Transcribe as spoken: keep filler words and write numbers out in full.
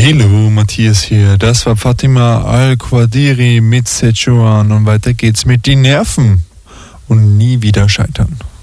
Hallo, Matthias hier. Das war Fatima Al-Quadiri mit Sechuan und weiter geht's mit die Nerven und nie wieder scheitern.